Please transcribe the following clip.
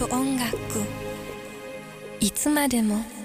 と音楽いつまでも